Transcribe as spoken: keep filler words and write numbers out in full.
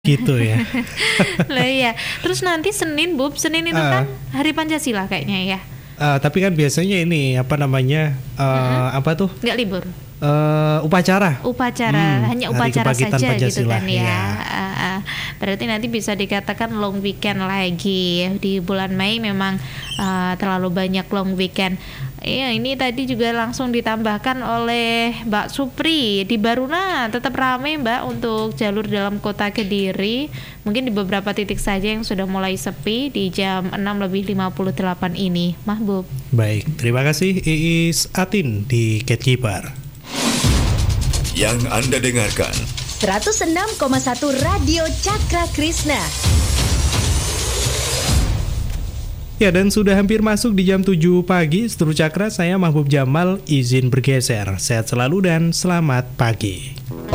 Gitu ya. Lah iya. Terus nanti Senin, Bub, Senin itu Uh. kan Hari Pancasila kayaknya ya. Uh, tapi kan biasanya ini apa namanya? Uh, Mm-mm. apa tuh? Nggak libur. Uh, upacara. Upacara, Hmm, hanya Hari upacara Kebangkitan saja gitu Pancasila, kan ya. ya. Ah, ah. Berarti nanti bisa dikatakan long weekend lagi. Di bulan Mei memang ah, terlalu banyak long weekend. Iya, ini tadi juga langsung ditambahkan oleh Mbak Supri di Baruna tetap ramai Mbak untuk jalur dalam kota Kediri. Mungkin di beberapa titik saja yang sudah mulai sepi di jam enam lebih lima puluh delapan ini. Mahbub. Baik, terima kasih Iis Atin di Gatekeeper. Yang Anda dengarkan seratus enam koma satu Radio Cakra Krishna. Ya, dan sudah hampir masuk di jam tujuh pagi. Seteru Cakra, saya Mahbub Jamal izin bergeser. Sehat selalu dan selamat pagi.